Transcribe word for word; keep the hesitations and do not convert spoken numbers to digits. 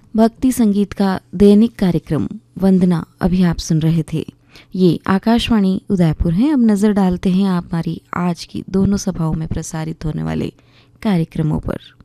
भक्ति संगीत का दैनिक कार्यक्रम वंदना अभी आप सुन रहे थे। ये आकाशवाणी उदयपुर है। अब नज़र डालते हैं आप हमारी आज की दोनों सभाओं में प्रसारित होने वाले कार्यक्रमों पर।